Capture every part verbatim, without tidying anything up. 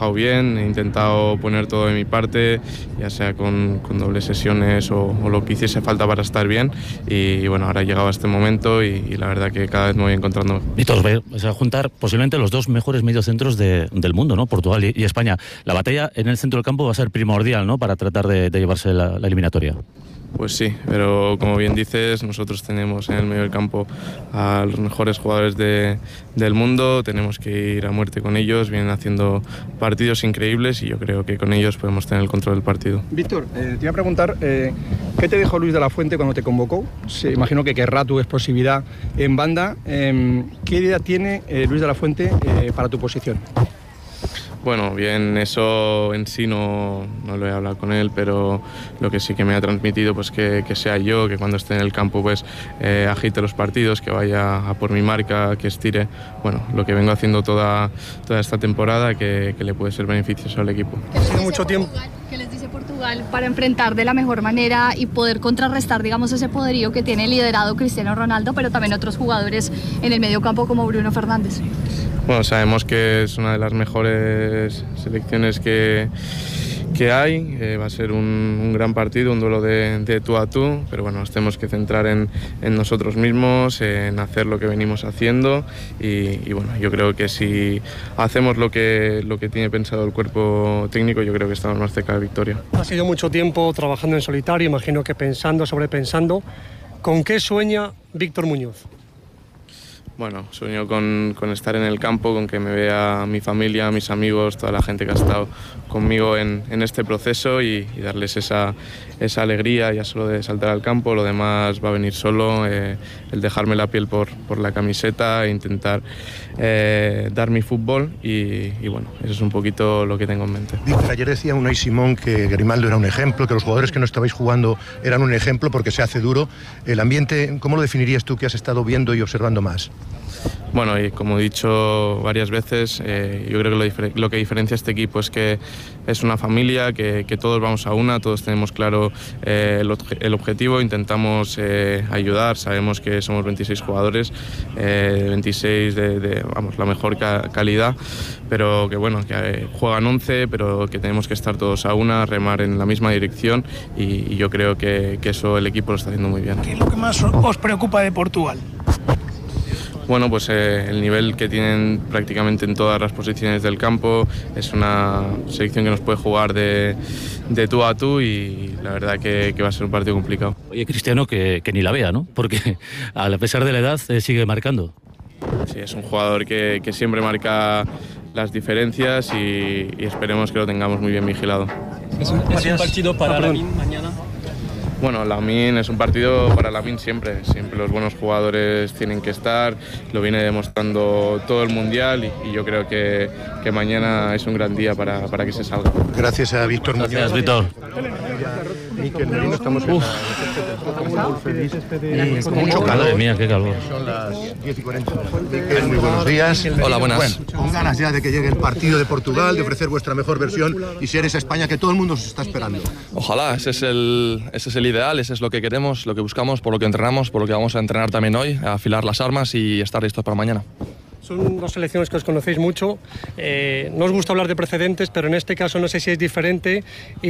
trabajado bien, he intentado poner todo de mi parte, ya sea con, con dobles sesiones o, o lo que hiciese falta para estar bien, y, y bueno, ahora he llegado a este momento y, y la verdad que cada vez me voy encontrando mejor. Víctor, vas a juntar posiblemente los dos mejores mediocentros de, del mundo, ¿no? Portugal y, y España. La batalla en el centro del campo va a ser primordial, ¿no? Para tratar de, de llevarse la, la eliminatoria. Pues sí, pero como bien dices, nosotros tenemos en el medio del campo a los mejores jugadores de, del mundo, tenemos que ir a muerte con ellos, vienen haciendo partidos increíbles y yo creo que con ellos podemos tener el control del partido. Víctor, eh, te iba a preguntar, eh, ¿qué te dijo Luis de la Fuente cuando te convocó? Se, imagino que querrá tu explosividad en banda. Eh, ¿Qué idea tiene eh, Luis de la Fuente eh, para tu posición? Bueno, bien, eso en sí no, no lo he hablado con él, pero lo que sí que me ha transmitido pues que, que sea yo, que cuando esté en el campo pues eh, agite los partidos, que vaya a por mi marca, que estire, bueno, lo que vengo haciendo toda, toda esta temporada, que, que le puede ser beneficioso al equipo. Ha sido mucho tiempo. ¿Qué les dice Portugal para enfrentar de la mejor manera y poder contrarrestar, digamos, ese poderío que tiene liderado Cristiano Ronaldo, pero también otros jugadores en el medio campo como Bruno Fernández? Bueno, sabemos que es una de las mejores selecciones que, que hay, eh, va a ser un, un gran partido, un duelo de, de tú a tú, pero bueno, nos tenemos que centrar en, en nosotros mismos, en hacer lo que venimos haciendo y, y bueno, yo creo que si hacemos lo que, lo que tiene pensado el cuerpo técnico, yo creo que estamos más cerca de victoria. Ha sido mucho tiempo trabajando en solitario, imagino que pensando, sobrepensando. ¿Con qué sueña Víctor Muñoz? Bueno, sueño con, con estar en el campo, con que me vea mi familia, mis amigos, toda la gente que ha estado conmigo en, en este proceso y, y darles esa, esa alegría ya solo de saltar al campo. Lo demás va a venir solo, eh, el dejarme la piel por, por la camiseta e intentar eh, dar mi fútbol y, y bueno, eso es un poquito lo que tengo en mente. Víctor, ayer decía Unai Simón que Grimaldo era un ejemplo, que los jugadores que no estabais jugando eran un ejemplo porque se hace duro. El ambiente, ¿cómo lo definirías tú que has estado viendo y observando más? Bueno, y como he dicho varias veces, eh, yo creo que lo, difer- lo que diferencia a este equipo es que es una familia, que, que todos vamos a una, todos tenemos claro eh, el, obje- el objetivo, intentamos eh, ayudar, sabemos que somos veintiséis jugadores, eh, veintiséis de, de vamos, la mejor ca- calidad, pero que bueno, que eh, juegan once, pero que tenemos que estar todos a una, remar en la misma dirección y, y yo creo que, que eso el equipo lo está haciendo muy bien. ¿Qué es lo que más os preocupa de Portugal? Bueno, pues eh, el nivel que tienen prácticamente en todas las posiciones del campo, es una selección que nos puede jugar de, de tú a tú y la verdad que, que va a ser un partido complicado. Oye, Cristiano, que, que ni la vea, ¿no? Porque a pesar de la edad eh, sigue marcando. Sí, es un jugador que, que siempre marca las diferencias y, y esperemos que lo tengamos muy bien vigilado. Es un, es un partido para Lamine mañana. Bueno, Lamine es un partido para Lamine siempre, siempre los buenos jugadores tienen que estar, lo viene demostrando todo el Mundial y, y yo creo que, que mañana es un gran día para, para que se salga. Gracias a Víctor Muñoz. Gracias, Víctor. Mikel Merino, estamos en la, muy feliz y con mucho calor. Madre mía, qué calor. Son las diez y cuarenta. Mikel, muy buenos días. Hola, buenas. Bueno, con ganas ya de que llegue el partido de Portugal, de ofrecer vuestra mejor versión y ser esa España que todo el mundo os está esperando. Ojalá, ese es el, ese es el ideal, ese es lo que queremos, lo que buscamos, por lo que entrenamos, por lo que vamos a entrenar también hoy, a afilar las armas y estar listos para mañana. Son dos selecciones que os conocéis mucho, eh, no os gusta hablar de precedentes, pero en este caso no sé si es diferente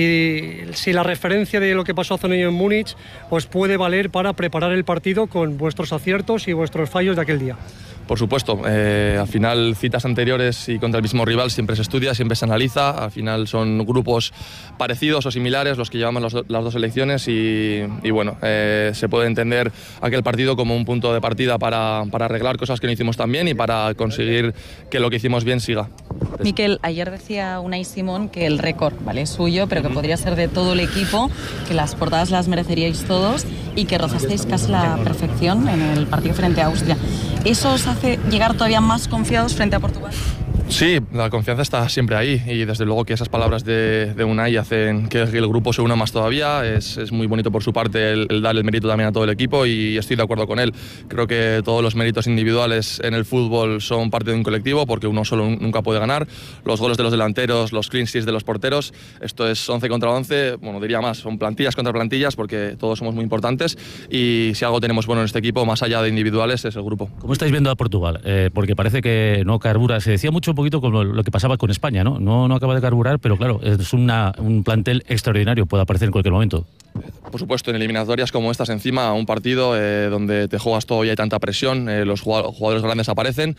y si la referencia de lo que pasó hace un año en Múnich os puede valer para preparar el partido con vuestros aciertos y vuestros fallos de aquel día. Por supuesto, eh, al final citas anteriores y contra el mismo rival siempre se estudia, siempre se analiza, al final son grupos parecidos o similares los que llevamos las, do, las dos selecciones y, y bueno, eh, se puede entender aquel partido como un punto de partida para, para arreglar cosas que no hicimos tan bien y para conseguir que lo que hicimos bien siga. Mikel, ayer decía Unai Simón que el récord, ¿vale?, es suyo, pero que podría ser de todo el equipo, que las portadas las mereceríais todos y que rozasteis casi la perfección en el partido frente a Austria. ¿Eso os hace llegar todavía más confiados frente a Portugal? Sí, la confianza está siempre ahí y desde luego que esas palabras de, de Unai hacen que el grupo se una más todavía. Es, es muy bonito por su parte el, el dar el mérito también a todo el equipo y estoy de acuerdo con él. Creo que todos los méritos individuales en el fútbol son parte de un colectivo porque uno solo nunca puede ganar. Los goles de los delanteros, los clean sheets de los porteros, esto es once contra once, bueno, diría más, son plantillas contra plantillas porque todos somos muy importantes y si algo tenemos bueno en este equipo, más allá de individuales, es el grupo. ¿Cómo estáis viendo a Portugal? Eh, porque parece que no carbura. Se decía mucho un poquito como como lo que pasaba con España, ¿no? No, no acaba de carburar, pero claro, es una, un plantel extraordinario, puede aparecer en cualquier momento. Por supuesto, en eliminatorias como estas, encima, un partido eh, donde te juegas todo y hay tanta presión, eh, los jugadores grandes aparecen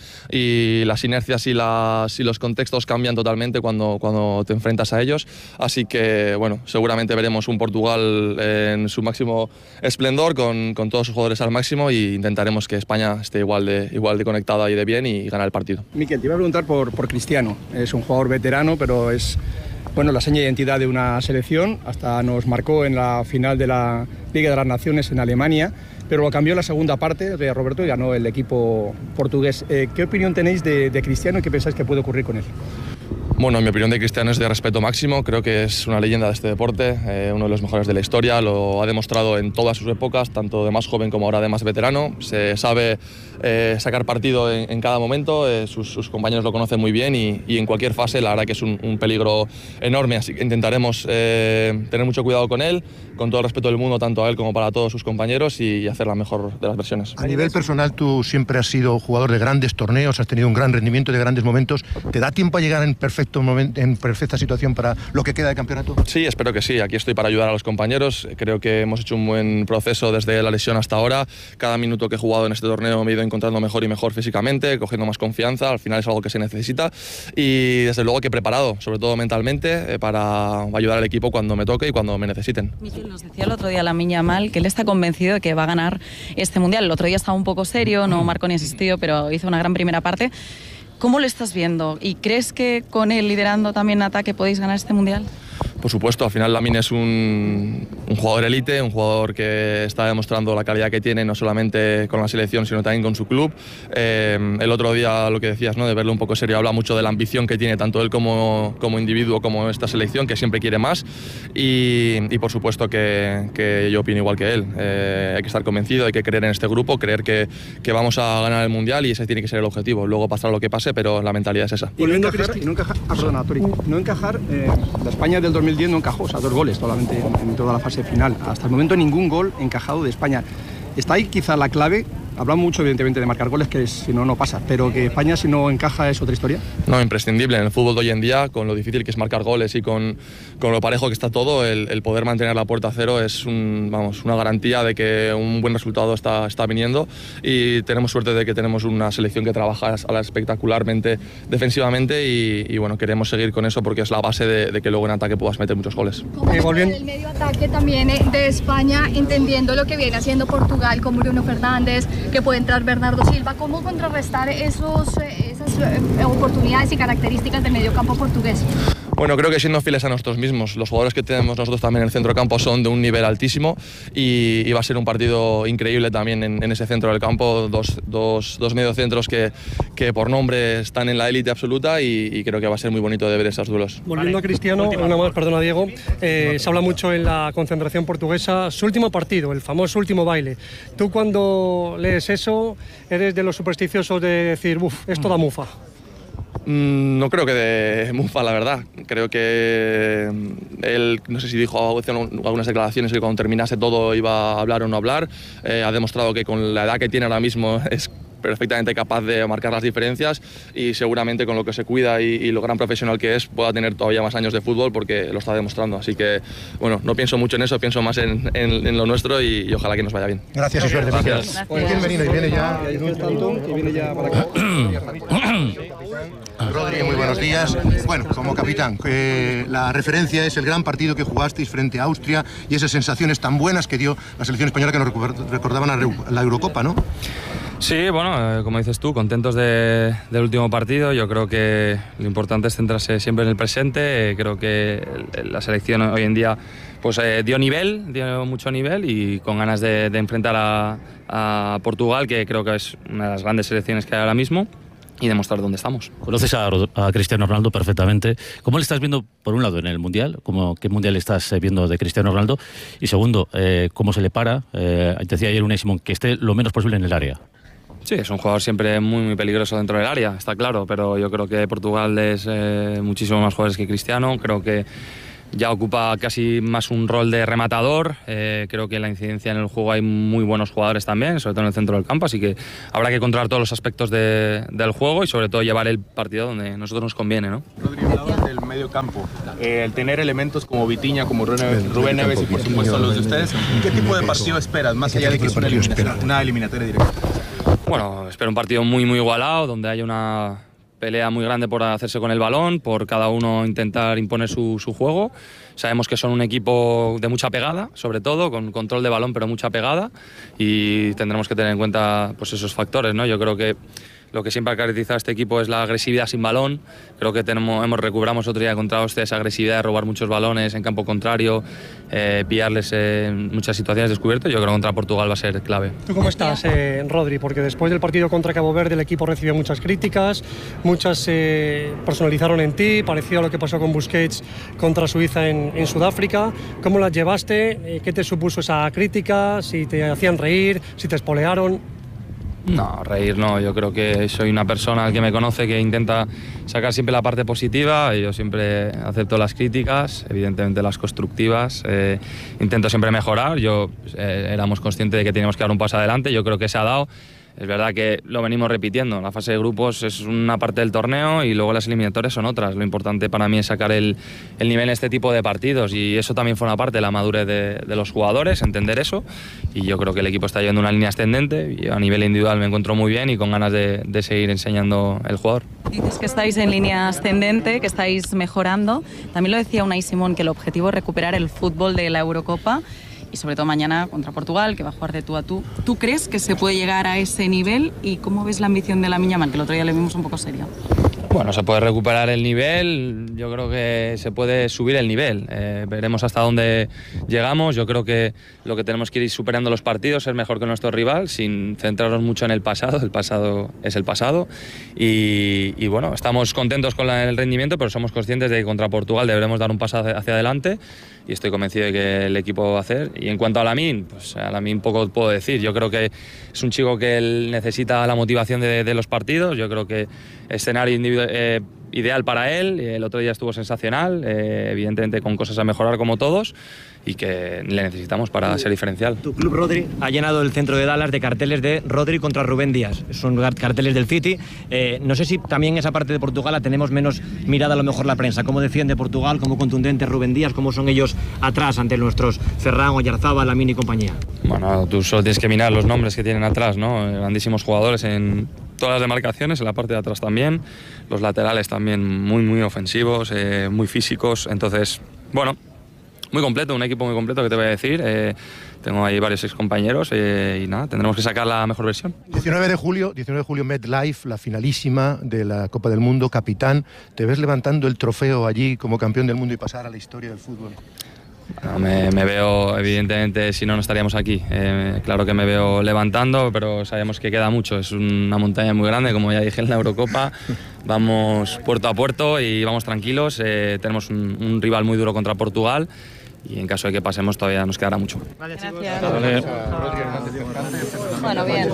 y las inercias y, las, y los contextos cambian totalmente cuando, cuando te enfrentas a ellos. Así que, bueno, seguramente veremos un Portugal en su máximo esplendor, con, con todos sus jugadores al máximo, e intentaremos que España esté igual de, igual de conectada y de bien y ganar el partido. Miquel, te iba a preguntar por, por Cristiano. Es un jugador veterano, pero es... Bueno, la seña de identidad de una selección, hasta nos marcó en la final de la Liga de las Naciones en Alemania, pero lo cambió en la segunda parte de Roberto y ganó el equipo portugués. Eh, ¿Qué opinión tenéis de, de Cristiano y qué pensáis que puede ocurrir con él? Bueno, mi opinión de Cristiano es de respeto máximo, creo que es una leyenda de este deporte, eh, uno de los mejores de la historia, lo ha demostrado en todas sus épocas, tanto de más joven como ahora de más veterano, se sabe eh, sacar partido en, en cada momento, eh, sus, sus compañeros lo conocen muy bien y, y en cualquier fase la verdad que es un, un peligro enorme, así que intentaremos eh, tener mucho cuidado con él, con todo el respeto del mundo, tanto a él como para todos sus compañeros y hacer la mejor de las versiones. A nivel personal, tú siempre has sido jugador de grandes torneos, has tenido un gran rendimiento, de grandes momentos, ¿te da tiempo a llegar en perfecto momento, en perfecta situación para lo que queda de campeonato? Sí, espero que sí. Aquí estoy para ayudar a los compañeros. Creo que hemos hecho un buen proceso desde la lesión hasta ahora. Cada minuto que he jugado en este torneo me he ido encontrando mejor y mejor físicamente, cogiendo más confianza. Al final es algo que se necesita y desde luego que he preparado, sobre todo mentalmente, para ayudar al equipo cuando me toque y cuando me necesiten. Miquel, nos decía el otro día Lamine Yamal que él está convencido de que va a ganar este Mundial. El otro día estaba un poco serio, no marcó ni asistió, pero hizo una gran primera parte. ¿Cómo lo estás viendo? ¿Y crees que con él liderando también en ataque podéis ganar este Mundial? Por supuesto, al final Lamine es un, un jugador élite, un jugador que está demostrando la calidad que tiene no solamente con la selección sino también con su club. Eh, el otro día lo que decías, ¿no?, de verlo un poco serio, habla mucho de la ambición que tiene tanto él como, como individuo como esta selección, que siempre quiere más y, y por supuesto que, que yo opino igual que él. Eh, hay que estar convencido, hay que creer en este grupo, creer que, que vamos a ganar el Mundial y ese tiene que ser el objetivo. Luego pasará lo que pase, pero la mentalidad es esa. Y no encajar, no encajar, ah, perdona, Tori, no encajar eh, la España del dos mil diez no encajó, o sea, dos goles solamente en, en toda la fase final. Hasta el momento ningún gol encajado de España. Está ahí quizá la clave. Hablamos mucho, evidentemente, de marcar goles, que si no, no pasa. Pero que España, si no encaja, es otra historia. No, imprescindible. En el fútbol de hoy en día, con lo difícil que es marcar goles y con, con lo parejo que está todo, el, el poder mantener la puerta a cero es un, vamos, una garantía de que un buen resultado está, está viniendo. Y tenemos suerte de que tenemos una selección que trabaja a la espectacularmente defensivamente. Y, y bueno, queremos seguir con eso porque es la base de, de que luego en ataque puedas meter muchos goles. ¿Cómo eh, volviendo... el medio ataque también eh, de España, entendiendo lo que viene haciendo Portugal con Bruno Fernández, que puede entrar Bernardo Silva? ¿Cómo contrarrestar esos, esas oportunidades y características del mediocampo portugués? Bueno, creo que siendo fieles a nosotros mismos, los jugadores que tenemos nosotros también en el centro campo son de un nivel altísimo y, y va a ser un partido increíble también en, en ese centro del campo, dos, dos, dos mediocentros que, que por nombre están en la élite absoluta y, y creo que va a ser muy bonito de ver esos duelos. Volviendo a Cristiano, una más, perdona Diego, eh, se habla mucho en la concentración portuguesa, su último partido, el famoso último baile. Tú cuando lees eso, eres de los supersticiosos de decir, uff, esto da mufa. No creo que de mufa, la verdad. Creo que él, no sé si dijo algunas declaraciones que cuando terminase todo iba a hablar o no hablar. Eh, ha demostrado que con la edad que tiene ahora mismo es perfectamente capaz de marcar las diferencias y seguramente con lo que se cuida y, y lo gran profesional que es pueda tener todavía más años de fútbol porque lo está demostrando. Así que, bueno, no pienso mucho en eso, pienso más en, en, en lo nuestro y, y ojalá que nos vaya bien. Gracias y suerte. Gracias. Gracias. Viene, viene ya. Que viene ya para acá. Rodri, muy buenos días. Bueno, como capitán, eh, la referencia es el gran partido que jugasteis frente a Austria y esas sensaciones tan buenas que dio la selección española que nos recordaban a la Eurocopa, ¿no? Sí, bueno, eh, como dices tú, contentos de, del último partido. Yo creo que lo importante es centrarse siempre en el presente. Eh, creo que el, la selección hoy en día pues, eh, dio nivel, dio mucho nivel y con ganas de, de enfrentar a, a Portugal, que creo que es una de las grandes selecciones que hay ahora mismo, y demostrar dónde estamos. Conoces a, a Cristiano Ronaldo perfectamente. ¿Cómo le estás viendo, por un lado, en el Mundial? ¿Cómo, ¿Qué Mundial estás viendo de Cristiano Ronaldo? Y segundo, eh, ¿cómo se le para? Eh, te decía ayer Unai Simón que esté lo menos posible en el área. Sí, es un jugador siempre muy, muy peligroso dentro del área, está claro, pero yo creo que Portugal es eh, muchísimo más jugadores que Cristiano. Creo que ya ocupa casi más un rol de rematador. Eh, creo que en la incidencia en el juego hay muy buenos jugadores también, sobre todo en el centro del campo, así que habrá que controlar todos los aspectos de, del juego y sobre todo llevar el partido donde a nosotros nos conviene, ¿no? Rodri, hablabas del medio campo, eh, el tener elementos como Vitinha, como Rubén Neves y por supuesto los de ustedes, ¿qué tipo de partido esperas, más allá de que es una eliminatoria, una eliminatoria directa? Bueno, espero un partido muy muy igualado, donde haya una pelea muy grande por hacerse con el balón, por cada uno intentar imponer su, su juego. Sabemos que son un equipo de mucha pegada, sobre todo, con control de balón pero mucha pegada, y tendremos que tener en cuenta pues esos factores, ¿no? Yo creo que lo que siempre ha caracterizado a este equipo es la agresividad sin balón. Creo que tenemos, hemos recuperamos otro día contra Austria esa agresividad de robar muchos balones en campo contrario, eh, pillarles en muchas situaciones descubiertas. Yo creo que contra Portugal va a ser clave. ¿Tú cómo estás, eh, Rodri? Porque después del partido contra Cabo Verde el equipo recibió muchas críticas, muchas se eh, personalizaron en ti, parecido a lo que pasó con Busquets contra Suiza en, en Sudáfrica. ¿Cómo las llevaste? Eh, ¿Qué te supuso esa crítica? ¿Si te hacían reír? ¿Si te espolearon? No, reír no, yo creo que soy una persona que me conoce que intenta sacar siempre la parte positiva y yo siempre acepto las críticas, evidentemente las constructivas, eh, intento siempre mejorar, yo eh, éramos conscientes de que teníamos que dar un paso adelante, yo creo que se ha dado. Es verdad que lo venimos repitiendo, la fase de grupos es una parte del torneo y luego las eliminatorias son otras. Lo importante para mí es sacar el, el nivel en este tipo de partidos y eso también forma parte de la madurez de, de los jugadores, entender eso, y yo creo que el equipo está llevando una línea ascendente y a nivel individual me encuentro muy bien y con ganas de, de seguir enseñando el jugador. Dices que estáis en línea ascendente, que estáis mejorando. También lo decía Unai Simón, que el objetivo es recuperar el fútbol de la Eurocopa y sobre todo mañana contra Portugal, que va a jugar de tú a tú. ¿Tú crees que se puede llegar a ese nivel? ¿Y cómo ves la ambición de Lamine Yamal, que el otro día le vimos un poco serio? Bueno, se puede recuperar el nivel, yo creo que se puede subir el nivel, eh, veremos hasta dónde llegamos. Yo creo que lo que tenemos que ir superando los partidos es mejor que nuestro rival, sin centrarnos mucho en el pasado, el pasado es el pasado, y, y bueno, estamos contentos con la, el rendimiento, pero somos conscientes de que contra Portugal deberemos dar un paso hacia, hacia adelante, y estoy convencido de que el equipo va a hacer. Y en cuanto a Lamine, pues a Lamine poco puedo decir, yo creo que es un chico que él necesita la motivación de, de los partidos, yo creo que escenario individual Eh, ideal para él, el otro día estuvo sensacional, eh, evidentemente con cosas a mejorar como todos y que le necesitamos para ser diferencial. Tu club, Rodri, ha llenado el centro de Dallas de carteles de Rodri contra Rubén Díaz, son carteles del City. Eh, no sé si también esa parte de Portugal la tenemos menos mirada a lo mejor la prensa, cómo defiende Portugal, cómo contundente Rubén Díaz, cómo son ellos atrás ante nuestros Ferran, Oyarzábal, Lamine y compañía. Bueno, tú solo tienes que mirar los nombres que tienen atrás, ¿no? Grandísimos jugadores en todas las demarcaciones, en la parte de atrás también, los laterales también muy muy ofensivos, eh, muy físicos, entonces, bueno, muy completo, un equipo muy completo que te voy a decir, eh, tengo ahí varios excompañeros eh, y nada, tendremos que sacar la mejor versión. diecinueve de julio, diecinueve de julio MetLife, la finalísima de la Copa del Mundo, capitán, ¿te ves levantando el trofeo allí como campeón del mundo y pasar a la historia del fútbol? Bueno, me, me veo, evidentemente, si no, no estaríamos aquí. Eh, claro que me veo levantando, pero sabemos que queda mucho. Es una montaña muy grande, como ya dije en la Eurocopa. Vamos puerto a puerto y vamos tranquilos. Eh, tenemos un, un rival muy duro contra Portugal y en caso de que pasemos todavía nos quedará mucho. Gracias. Vale. Bueno, bien.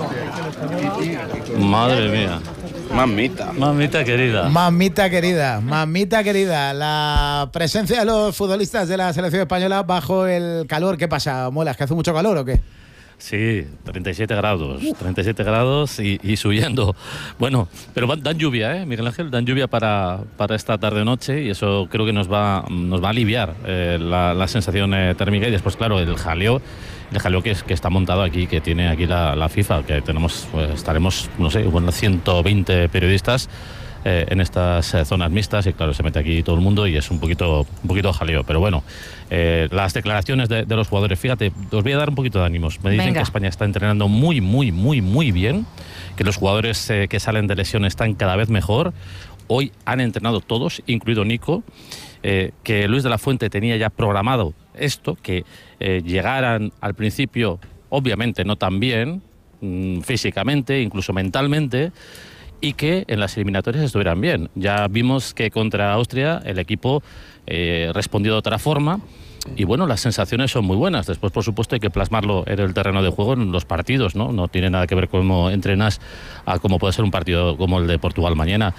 Madre mía. Mamita. Mamita querida. Mamita querida, mamita querida. La presencia de los futbolistas de la selección española bajo el calor. ¿Qué pasa, Muelas? ¿Que hace mucho calor o qué? Sí, treinta y siete grados, treinta y siete grados y, y subiendo. Bueno, pero dan lluvia, ¿eh, Miguel Ángel? Dan lluvia para, para esta tarde-noche y eso creo que nos va, nos va a aliviar eh, la, la sensación eh, térmica y después, claro, el jaleo. El jaleo que, es, que está montado aquí, que tiene aquí la, la FIFA, que tenemos, pues, estaremos, no sé, unos ciento veinte periodistas eh, en estas eh, zonas mixtas y claro, se mete aquí todo el mundo y es un poquito, un poquito jaleo, pero bueno, eh, las declaraciones de, de los jugadores, fíjate, os voy a dar un poquito de ánimos. Me dicen Venga. que España está entrenando muy, muy, muy, muy bien, que los jugadores eh, que salen de lesión están cada vez mejor. Hoy han entrenado todos, incluido Nico, eh, que Luis de la Fuente tenía ya programado esto, que eh, llegaran al principio, obviamente no tan bien, mmm, físicamente, incluso mentalmente, y que en las eliminatorias estuvieran bien. Ya vimos que contra Austria el equipo eh, respondió de otra forma, y bueno, las sensaciones son muy buenas. Después, por supuesto, hay que plasmarlo en el terreno de juego, en los partidos, ¿no? No tiene nada que ver cómo entrenas a cómo puede ser un partido como el de Portugal mañana.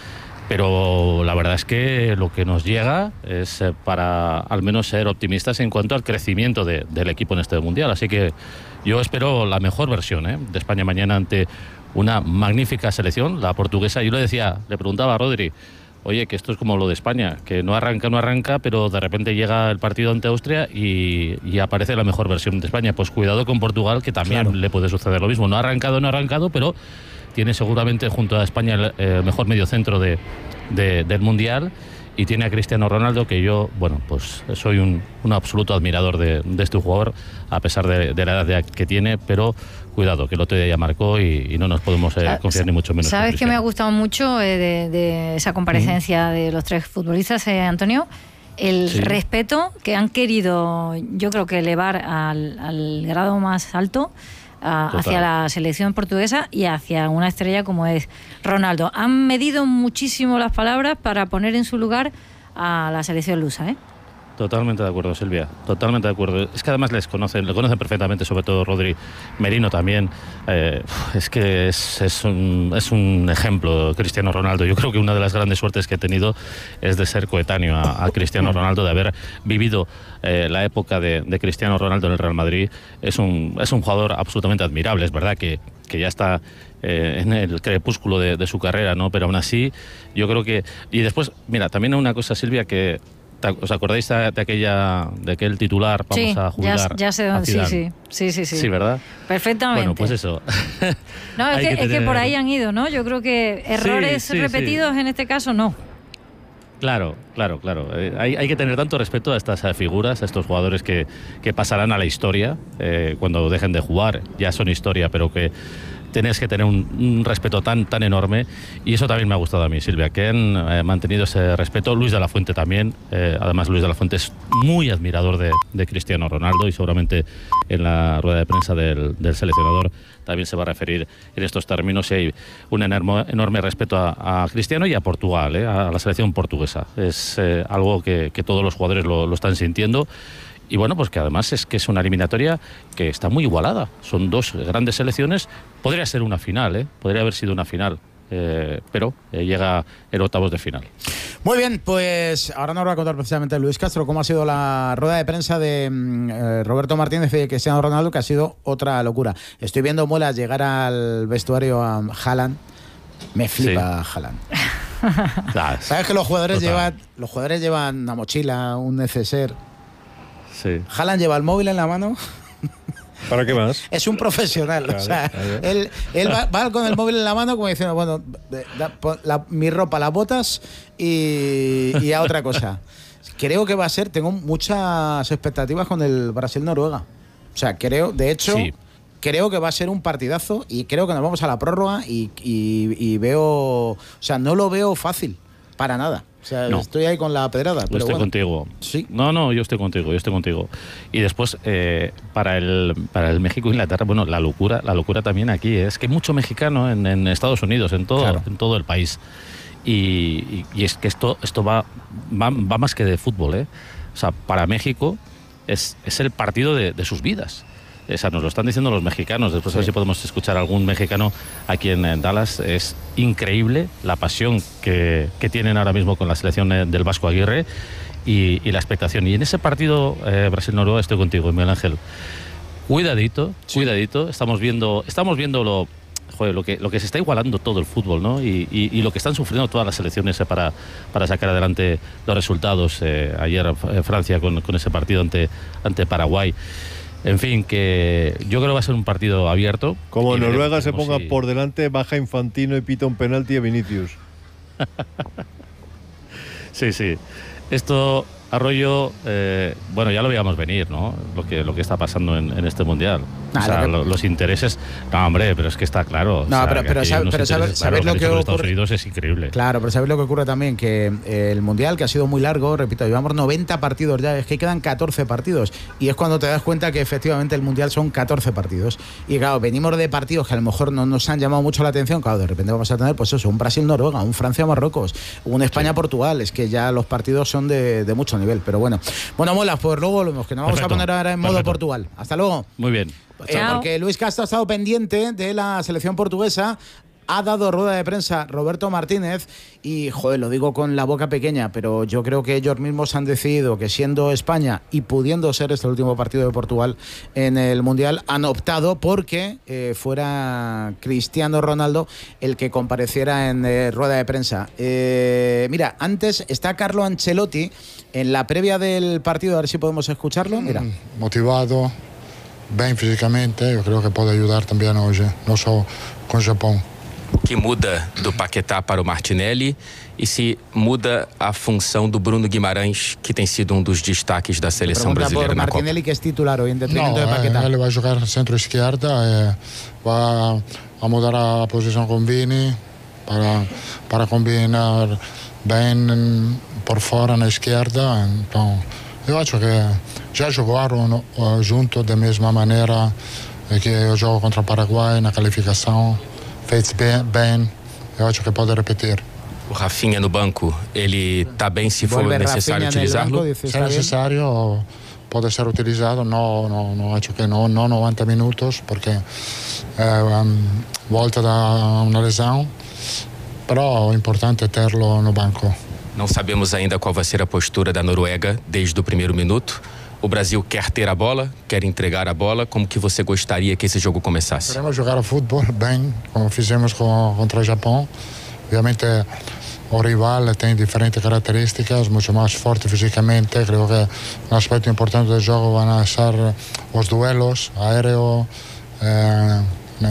pero la verdad es que lo que nos llega es eh, para al menos ser optimistas en cuanto al crecimiento de, del equipo en este Mundial. Así que yo espero la mejor versión ¿eh? de España mañana ante una magnífica selección, la portuguesa. Yo le decía, le preguntaba a Rodri, oye, que esto es como lo de España, que no arranca, no arranca, pero de repente llega el partido ante Austria y, y aparece la mejor versión de España. Pues cuidado con Portugal, que también claro. le puede suceder lo mismo. No ha arrancado, no ha arrancado, pero tiene seguramente junto a España el, el mejor mediocentro de, de, del Mundial, y tiene a Cristiano Ronaldo, que yo, bueno, pues soy un, un absoluto admirador de, de este jugador, a pesar de, de la edad que tiene, pero cuidado, que el otro día ya marcó y, y no nos podemos eh, confiar ni mucho menos. ¿Sabes que me ha gustado mucho eh, de, de esa comparecencia mm. de los tres futbolistas, eh, Antonio? El sí. respeto que han querido, yo creo que elevar al, al grado más alto a, hacia la selección portuguesa y hacia una estrella como es Ronaldo. Han medido muchísimo las palabras para poner en su lugar a la selección lusa, ¿eh? Totalmente de acuerdo, Silvia, totalmente de acuerdo. Es que además les conocen, le conocen perfectamente, sobre todo Rodri, Merino también. Eh, es que es, es, un, es un ejemplo, Cristiano Ronaldo. Yo creo que una de las grandes suertes que he tenido es de ser coetáneo a, a Cristiano Ronaldo, de haber vivido eh, la época de, de Cristiano Ronaldo en el Real Madrid. Es un, es un jugador absolutamente admirable, es verdad que, que ya está eh, en el crepúsculo de, de su carrera, ¿no? Pero aún así, yo creo que... Y después, mira, también una cosa, Silvia, que... ¿Os acordáis de aquella, de aquel titular? Vamos sí, a jubilar. Ya, ya sé dónde. Sí, sí, sí, sí, sí. Sí, ¿verdad? Perfectamente. Bueno, pues eso. No, es, que, que tener... es que por ahí han ido, ¿no? Yo creo que errores sí, sí, repetidos sí. en este caso no. Claro, claro, claro. Eh, hay, hay que tener tanto respeto a estas eh, figuras, a estos jugadores que, que pasarán a la historia eh, cuando dejen de jugar. Ya son historia, pero que tenés que tener un, un respeto tan tan enorme, y eso también me ha gustado a mí, Silvia, que han eh, mantenido ese respeto. Luis de la Fuente también, eh, además Luis de la Fuente es muy admirador de, de Cristiano Ronaldo, y seguramente en la rueda de prensa del, del seleccionador también se va a referir en estos términos, y hay un enorme, enorme respeto a, a Cristiano y a Portugal, eh, a la selección portuguesa. Es eh, algo que, que todos los jugadores lo, lo están sintiendo. Y bueno, pues que además es que es una eliminatoria que está muy igualada. Son dos grandes selecciones. Podría ser una final, ¿eh? Podría haber sido una final. Eh, pero eh, llega el octavos de final. Muy bien, pues ahora nos va a contar precisamente Luis Castro cómo ha sido la rueda de prensa de eh, Roberto Martínez y de Cristiano Ronaldo, que ha sido otra locura. Estoy viendo Muelas llegar al vestuario a Haaland. Me flipa sí. Haaland. ¿Sabes que los jugadores llevan, los jugadores llevan una mochila, un neceser? Sí. Haaland lleva el móvil en la mano. ¿Para qué más? Es un profesional, claro, o sea, claro. él, él va, va con el móvil en la mano como diciendo, bueno, da, la, mi ropa, las botas y, y a otra cosa. Creo que va a ser, tengo muchas expectativas con el Brasil-Noruega. O sea, creo, de hecho, sí. creo que va a ser un partidazo, y creo que nos vamos a la prórroga y, y, y veo, o sea, no lo veo fácil, para nada. O sea, no. estoy ahí con la pedrada. Yo pero estoy bueno. contigo. Sí. No, no, yo estoy contigo, yo estoy contigo. Y después, eh, para el para el México-Inglaterra, bueno, la locura, la locura también aquí es que hay mucho mexicano en, en Estados Unidos, en todo, claro. en todo el país. Y, y, y es que esto, esto va, va, va más que de fútbol, ¿eh? O sea, para México es, es el partido de, de sus vidas. O sea, nos lo están diciendo los mexicanos. Después sí. a ver si podemos escuchar a algún mexicano aquí en, en Dallas. Es increíble la pasión que, que tienen ahora mismo con la selección del Vasco Aguirre y, y la expectación. Y en ese partido eh, Brasil-Noruega estoy contigo, Miguel Ángel. Cuidadito, sí. cuidadito. Estamos viendo, estamos viendo lo, joder, lo, que, lo que se está igualando todo el fútbol, ¿no? Y, y, y lo que están sufriendo todas las selecciones eh, para, para sacar adelante los resultados. Eh, ayer eh, Francia con, con ese partido ante, ante Paraguay. En fin, que yo creo que va a ser un partido abierto. Como Noruega se ponga si... por delante, baja Infantino y pita un penalti a Vinicius. Sí, sí. Esto, Arroyo, eh, bueno, ya lo veíamos venir, ¿no? Lo que, lo que está pasando en, en este Mundial. Ah, o sea, lo que... los intereses... No, hombre, pero es que está claro. No, o sea, pero, pero, sabe, pero saber, saber lo que ocurre... Estados Unidos es increíble. Claro, pero ¿sabes lo que ocurre también? Que eh, el Mundial, que ha sido muy largo, repito, llevamos noventa partidos ya, es que quedan catorce partidos. Y es cuando te das cuenta que efectivamente el Mundial son catorce partidos. Y claro, venimos de partidos que a lo mejor no nos han llamado mucho la atención. Claro, de repente vamos a tener, pues eso, un Brasil-Noruega, un Francia-Marruecos, un España-Portugal. Sí. Es que ya los partidos son de, de mucho nivel. Pero bueno, bueno, Molas, pues luego volvemos, que nos vamos perfecto, a poner ahora en modo perfecto. Portugal. Hasta luego. Muy bien. Eh, porque Luis Castro ha estado pendiente de la selección portuguesa. ha dado rueda de prensa Roberto Martínez y, joder, lo digo con la boca pequeña, pero yo creo que ellos mismos han decidido que, siendo España y pudiendo ser este el último partido de Portugal en el Mundial, han optado porque eh, fuera Cristiano Ronaldo el que compareciera en eh, rueda de prensa. Eh, mira, antes está Carlo Ancelotti en la previa del partido, a ver si podemos escucharlo. Mira. Motivado, bien físicamente, yo creo que puede ayudar también hoy, no solo con Japón. Que muda do Paquetá para o Martinelli e se muda a função do Bruno Guimarães, que tem sido um dos destaques da seleção brasileira na Copa. Martinelli, que es titular hoy en detrimento no, de Paquetá. Ele vai jogar centro-izquierda, eh, va a mudar a posición con Vini para, para combinar bem por fora na esquerda. Então, eu acho que já jogaram uh, junto da mesma maneira que eu jogo contra o Paraguai na qualificação. Fez bem, bem, eu acho que pode repetir. O Rafinha no banco, ele está bem se for necessário utilizá-lo? Se é necessário, pode ser utilizado. Não, não, não acho que não, não noventa minutos, porque é um, volta da uma lesão. Pero o importante é tê-lo no banco. Não sabemos ainda qual vai ser a postura da Noruega desde o primeiro minuto. O Brasil quer ter a bola, quer entregar a bola. Como que você gostaria que esse jogo começasse? Queremos jogar o futebol bem, como fizemos com, contra o Japão. Obviamente o rival tem diferentes características, muito mais forte fisicamente. Creo que um aspecto importante do jogo vão ser os duelos aéreo eh,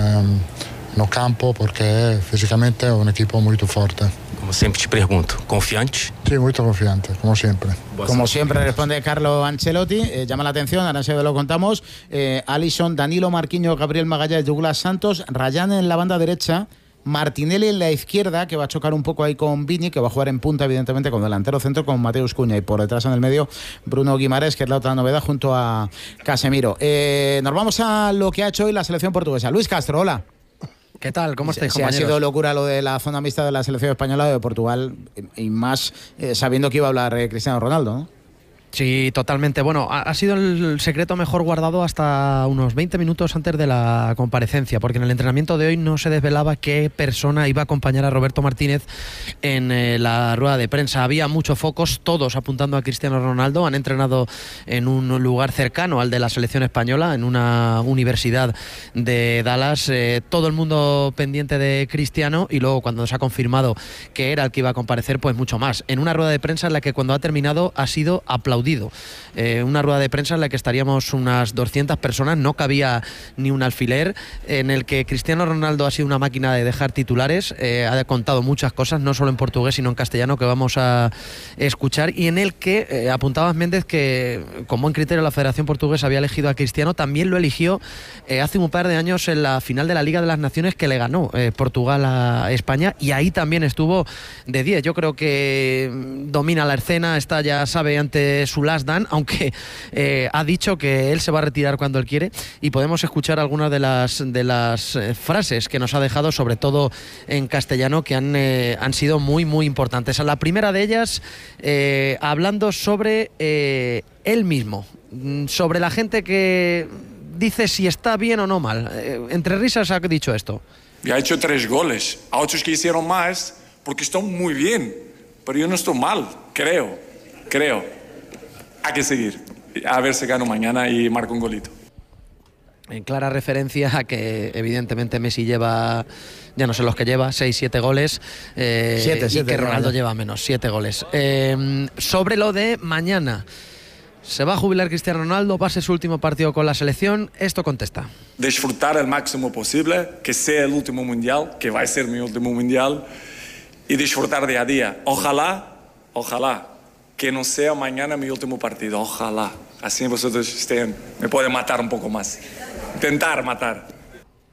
no campo, porque fisicamente é um equipo muito forte. Como sempre te pergunto, confiante? Sí, muy confiante, como siempre. Como siempre responde Carlo Ancelotti. Eh, llama la atención, ahora enseguida lo contamos. Eh, Alisson, Danilo, Marquinhos, Gabriel Magalhães, Douglas Santos, Ryan en la banda derecha, Martinelli en la izquierda, que va a chocar un poco ahí con Vini, que va a jugar en punta, evidentemente, con delantero centro, con Mateus Cunha, y por detrás en el medio Bruno Guimarães, que es la otra novedad, junto a Casemiro. Eh, nos vamos a lo que ha hecho hoy la selección portuguesa. Luis Castro, hola. ¿Qué tal? ¿Cómo estáis, sí, compañeros? Ha sido locura lo de la zona mixta de la selección española de Portugal, y más eh, sabiendo que iba a hablar eh, Cristiano Ronaldo, ¿no? Sí, totalmente. Bueno, ha, ha sido el secreto mejor guardado hasta unos veinte minutos antes de la comparecencia, porque en el entrenamiento de hoy no se desvelaba qué persona iba a acompañar a Roberto Martínez en eh, la rueda de prensa. Había muchos focos, todos apuntando a Cristiano Ronaldo. Han entrenado en un lugar cercano al de la selección española, en una universidad de Dallas. Eh, todo el mundo pendiente de Cristiano, y luego, cuando se ha confirmado que era el que iba a comparecer, pues mucho más. En una rueda de prensa en la que, cuando ha terminado, ha sido aplaudido. Eh, una rueda de prensa en la que estaríamos unas doscientas personas, no cabía ni un alfiler, en el que Cristiano Ronaldo ha sido una máquina de dejar titulares. Eh, ha contado muchas cosas, no solo en portugués sino en castellano, que vamos a escuchar, y en el que eh, apuntabas, Méndez, que con buen criterio la Federación Portuguesa había elegido a Cristiano. También lo eligió eh, hace un par de años en la final de la Liga de las Naciones, que le ganó eh, Portugal a España, y ahí también estuvo de diez. Yo creo que domina la escena, está, ya sabe, ante su last dance, aunque eh, ha dicho que él se va a retirar cuando él quiere, y podemos escuchar algunas de las de las eh, frases que nos ha dejado, sobre todo en castellano, que han, eh, han sido muy muy importantes. La primera de ellas, eh, hablando sobre eh, él mismo, sobre la gente que dice si está bien o no mal. Eh, entre risas ha dicho esto. Ya he hecho tres goles, a otros que hicieron más porque están muy bien, pero yo no estoy mal, creo, creo. Hay que seguir, a ver si gano mañana y marco un golito. En clara referencia a que evidentemente Messi lleva, ya no sé los que lleva, seis, siete goles, eh, siete, y siete, que Ronaldo no, lleva menos, siete goles. Eh, sobre lo de mañana, ¿se va a jubilar Cristiano Ronaldo? ¿Va a ser su último partido con la selección? Esto contesta. Disfrutar el máximo posible, que sea el último mundial, que va a ser mi último mundial, y disfrutar día a día. Ojalá, ojalá, que no sea mañana mi último partido, ojalá. Así vosotros estén, me pueden matar un poco más. Intentar matar.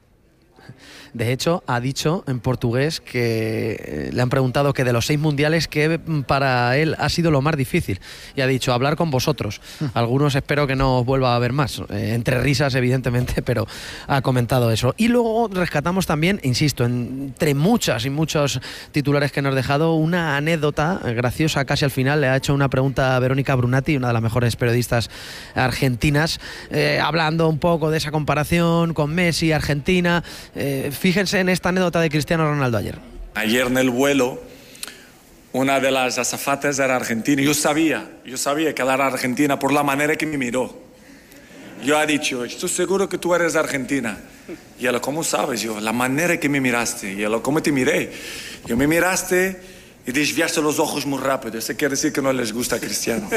De hecho, ha dicho en portugués que le han preguntado que de los seis mundiales, que para él ha sido lo más difícil. Y ha dicho, hablar con vosotros. Algunos espero que no os vuelva a ver más. Eh, entre risas, evidentemente, pero ha comentado eso. Y luego rescatamos también, insisto, entre muchas y muchos titulares que nos ha dejado, una anécdota graciosa casi al final. Le ha hecho una pregunta a Verónica Brunati, una de las mejores periodistas argentinas, eh, hablando un poco de esa comparación con Messi, Argentina. Eh, Fíjense en esta anécdota de Cristiano Ronaldo ayer. Ayer en el vuelo, una de las azafatas era argentina. Yo sabía, yo sabía que era argentina por la manera que me miró. Yo he dicho, estoy seguro que tú eres argentina. Y ella, ¿cómo sabes? Yo, la manera que me miraste. Y ella, ¿cómo te miré? Yo me miraste y desviaste los ojos muy rápido. Eso quiere decir que no les gusta a Cristiano.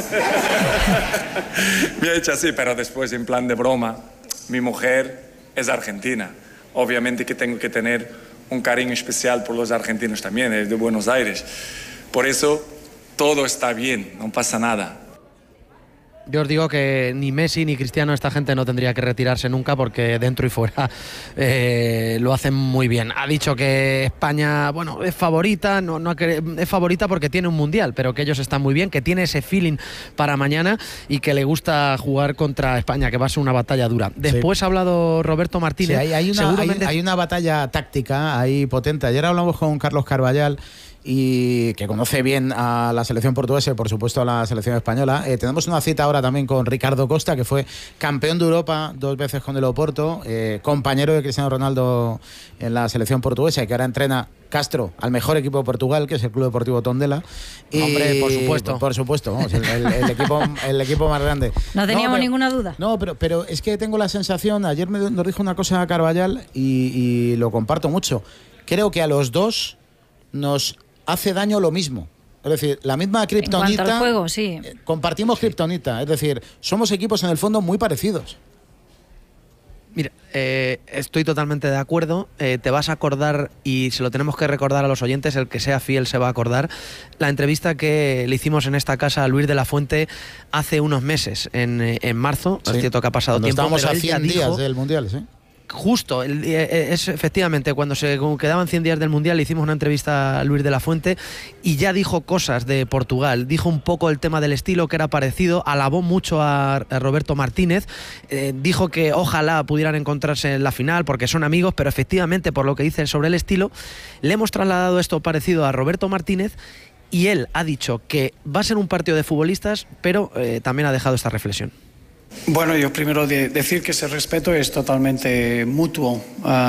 Me ha hecho así, pero después, en plan de broma, mi mujer es argentina. Obviamente que tengo que tener un cariño especial por los argentinos también, es de Buenos Aires. Por eso, todo está bien, no pasa nada. Yo os digo que ni Messi ni Cristiano, esta gente no tendría que retirarse nunca porque dentro y fuera eh, lo hacen muy bien. Ha dicho que España, bueno, es favorita, no, no es favorita porque tiene un mundial, pero que ellos están muy bien, que tiene ese feeling para mañana y que le gusta jugar contra España, que va a ser una batalla dura. Después sí. ha hablado Roberto Martínez. Sí, hay, hay, una, seguramente... hay, hay una batalla táctica ahí potente. Ayer hablamos con Carlos Carballal, y que conoce bien a la selección portuguesa y por supuesto a la selección española. Eh, tenemos una cita ahora también con Ricardo Costa, que fue campeón de Europa dos veces con el Oporto, eh, compañero de Cristiano Ronaldo en la selección portuguesa y que ahora entrena Castro al mejor equipo de Portugal, que es el Club Deportivo Tondela. Y, Hombre, por supuesto. Por supuesto, vamos, el, el, el, equipo, el equipo más grande. No teníamos no, pero, ninguna duda. No, pero, pero es que tengo la sensación, ayer me, nos dijo una cosa a Carballal y, y lo comparto mucho. Creo que a los dos nos hace daño lo mismo. Es decir, la misma kriptonita. En cuanto al juego, sí. Compartimos kriptonita. Es decir, somos equipos en el fondo muy parecidos. Mira, eh, estoy totalmente de acuerdo. Eh, te vas a acordar, y se lo tenemos que recordar a los oyentes, el que sea fiel se va a acordar, la entrevista que le hicimos en esta casa a Luis de la Fuente hace unos meses, en, en marzo. Sí. Es cierto que ha pasado Cuando tiempo. Estábamos pero a cien días dijo, del Mundial, ¿sí? Justo, es efectivamente cuando se quedaban cien días del Mundial le hicimos una entrevista a Luis de la Fuente y ya dijo cosas de Portugal, dijo un poco el tema del estilo que era parecido, alabó mucho a, a Roberto Martínez, eh, dijo que ojalá pudieran encontrarse en la final porque son amigos, pero efectivamente por lo que dice sobre el estilo, le hemos trasladado esto parecido a Roberto Martínez y él ha dicho que va a ser un partido de futbolistas, pero eh, también ha dejado esta reflexión. Bueno, yo primero de decir que ese respeto es totalmente mutuo.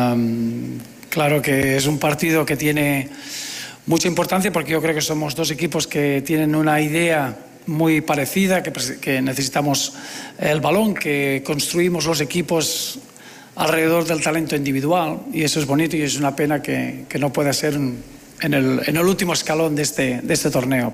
Um, claro que es un partido que tiene mucha importancia porque yo creo que somos dos equipos que tienen una idea muy parecida, que, que necesitamos el balón, que construimos los equipos alrededor del talento individual y eso es bonito y es una pena que, que no pueda ser en el, en el último escalón de este, de este torneo.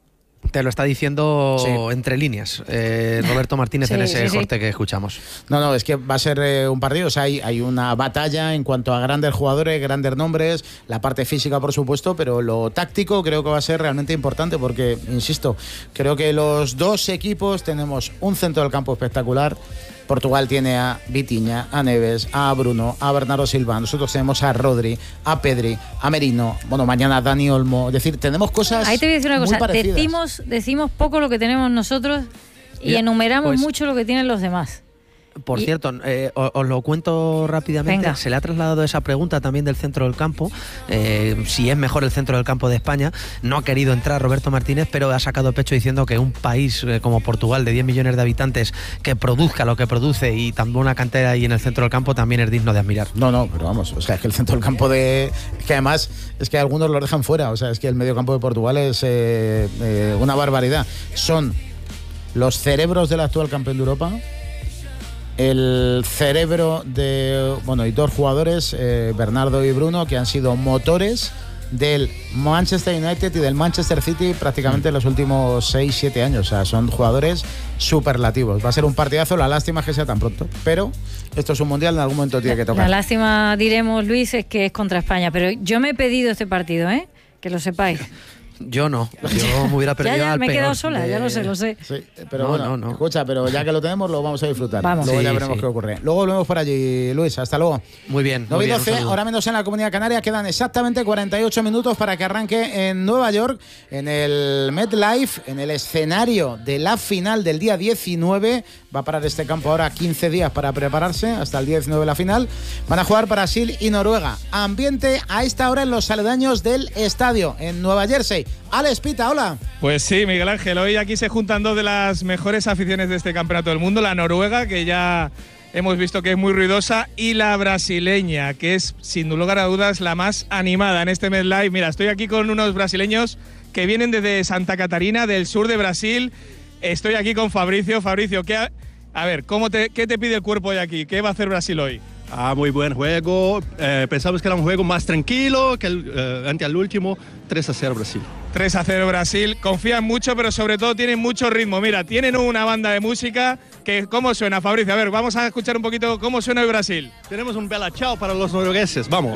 Te lo está diciendo sí. entre líneas eh, Roberto Martínez sí, en ese sí, corte sí. que escuchamos. No, no, es que va a ser eh, un partido, o sea, hay, hay una batalla en cuanto a grandes jugadores, grandes nombres, la parte física por supuesto, pero lo táctico creo que va a ser realmente importante porque, insisto, creo que los dos equipos tenemos un centro del campo espectacular. Portugal tiene a Vitinha, a Neves, a Bruno, a Bernardo Silva. Nosotros tenemos a Rodri, a Pedri, a Merino. Bueno, mañana a Dani Olmo. Es decir, tenemos cosas. Ahí te voy a decir una muy cosa. Parecidas. Decimos, decimos poco lo que tenemos nosotros y ya, enumeramos pues, mucho lo que tienen los demás. Por y... cierto, eh, os, os lo cuento rápidamente. Venga. Se le ha trasladado esa pregunta también del centro del campo, eh, si es mejor el centro del campo de España. No ha querido entrar Roberto Martínez, pero ha sacado pecho diciendo que un país eh, como Portugal de diez millones de habitantes que produzca lo que produce y tan buena cantera ahí en el centro del campo también es digno de admirar. No, no, pero vamos, o sea, es que el centro del campo de... Es que además, es que algunos lo dejan fuera, o sea, es que el medio campo de Portugal es eh, eh, una barbaridad. Son los cerebros del actual campeón de Europa, el cerebro de, bueno, y dos jugadores, eh, Bernardo y Bruno, que han sido motores del Manchester United y del Manchester City prácticamente en los últimos seis siete años. O sea, son jugadores superlativos. Va a ser un partidazo, la lástima es que sea tan pronto, pero esto es un mundial, en algún momento tiene que tocar. La lástima, diremos, Luis, es que es contra España, pero yo me he pedido este partido, ¿eh? Que lo sepáis. Yo no, yo me hubiera perdido ya, ya, al me he quedado peor sola, de... ya lo sé, lo sé. Sí, pero no, bueno, no, no. escucha, pero ya que lo tenemos lo vamos a disfrutar. Vamos. Luego sí, ya veremos sí. qué ocurre. Luego volvemos por allí, Luis, hasta luego. Muy bien. nueve y doce, ahora menos en la Comunidad Canaria, quedan exactamente cuarenta y ocho minutos para que arranque en Nueva York, en el MetLife, en el escenario de la final del día diecinueve. Va a parar este campo ahora quince días para prepararse, hasta el día diecinueve de la final. Van a jugar Brasil y Noruega. Ambiente a esta hora en los aledaños del estadio, en Nueva Jersey. Alex Pita, hola. Pues sí, Miguel Ángel, hoy aquí se juntan dos de las mejores aficiones de este campeonato del mundo, la noruega, que ya hemos visto que es muy ruidosa, y la brasileña, que es sin lugar a dudas la más animada en este MetLife. Mira, estoy aquí con unos brasileños que vienen desde Santa Catarina, del sur de Brasil. Estoy aquí con Fabricio. Fabricio, ¿qué ha, a ver, ¿cómo te, ¿qué te pide el cuerpo de aquí? ¿Qué va a hacer Brasil hoy? Ah, muy buen juego. Eh, pensamos que era un juego más tranquilo que el, eh, ante el último. tres a cero Brasil. tres a cero Brasil. Confían mucho, pero sobre todo tienen mucho ritmo. Mira, tienen una banda de música que... ¿Cómo suena, Fabricio? A ver, vamos a escuchar un poquito cómo suena el Brasil. Tenemos un bella chao para los noruegueses. Vamos.